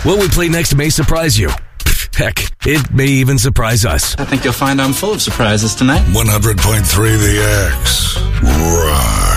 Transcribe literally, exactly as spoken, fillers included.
What we play next may surprise you. Heck, it may even surprise us. I think you'll find I'm full of surprises tonight. one hundred point three The X. Right.